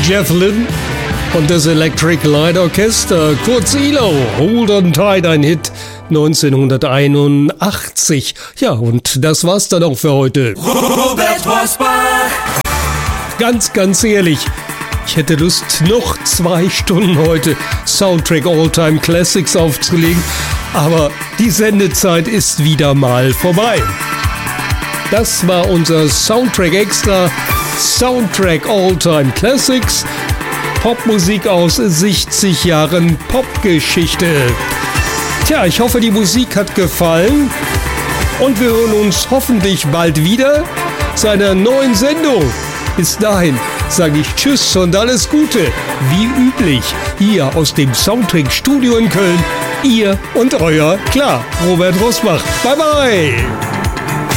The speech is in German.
Jeff Lynne und das Electric Light Orchestra, kurz ELO, Hold on Tight, ein Hit 1981. Ja, und das war's dann auch für heute. Robert Rosbach. Ganz ehrlich, ich hätte Lust, noch 2 Stunden heute Soundtrack All-Time Classics aufzulegen, aber die Sendezeit ist wieder mal vorbei. Das war unser Soundtrack Extra, Soundtrack All-Time Classics, Popmusik aus 60 Jahren Popgeschichte. Tja, ich hoffe, die Musik hat gefallen und wir hören uns hoffentlich bald wieder zu einer neuen Sendung. Bis dahin sage ich Tschüss und alles Gute, wie üblich, hier aus dem Soundtrack Studio in Köln, ihr und euer, klar, Robert Rosbach. Bye bye!